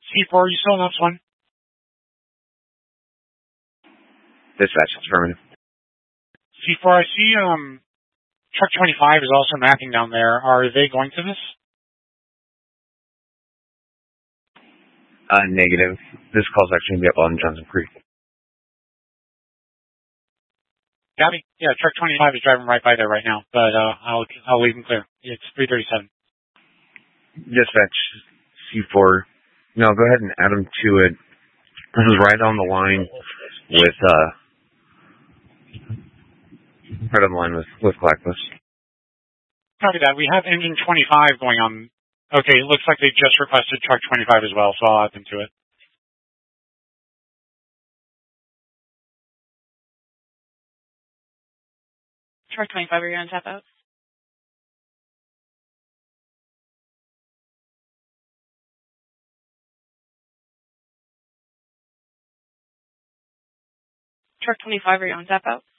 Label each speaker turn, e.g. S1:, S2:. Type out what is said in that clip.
S1: C4, are you still on this one?
S2: Dispatch, affirmative.
S1: C4, I see truck 25 is also mapping down there. Are they going to this?
S2: Negative. This call's actually going to be up on Johnson Creek.
S1: Copy. Yeah, truck 25 is driving right by there right now, but I'll leave them clear. It's 337.
S2: Dispatch, C4. No, go ahead and add them to it. This is right on the line with Clackless.
S1: Copy that. We have engine 25 going on. Okay, it looks like they just requested truck 25 as well, so I'll add them to it.
S3: Truck 25, are you going to tap out? Truck 25, are you on tap out?